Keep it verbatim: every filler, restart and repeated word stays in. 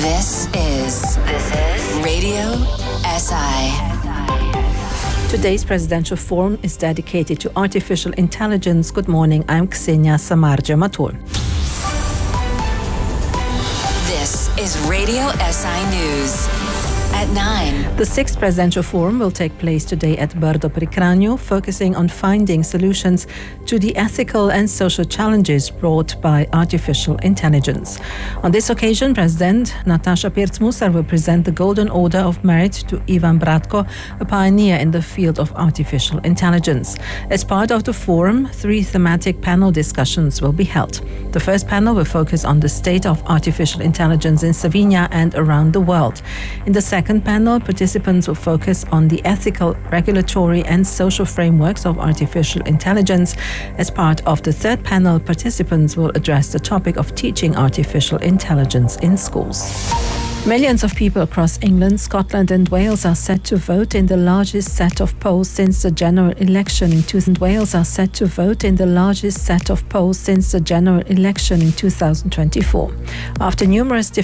This is This is Radio S I. Today's presidential forum is dedicated to artificial intelligence. Good morning, I'm Ksenia Samardzija-Matul. This is Radio S I News. At nine. The sixth presidential forum will take place today at Brdo pri Kranju, focusing on finding solutions to the ethical and social challenges brought by artificial intelligence. On this occasion, President Nataša Pirc-Musar will present the Golden Order of Merit to Ivan Bratko, a pioneer in the field of artificial intelligence. As part of the forum, three thematic panel discussions will be held. The first panel will focus on the state of artificial intelligence in Slovenia and around the world. In the second panel, participants will focus on the ethical, regulatory and social frameworks of artificial intelligence. As part of the third panel, participants will address the topic of teaching artificial intelligence in schools. Millions of people across England, Scotland and Wales are set to vote in the largest set of polls since the general election in two thousand. Wales are set to vote in the largest set of polls since the general election in two thousand twenty-four. After numerous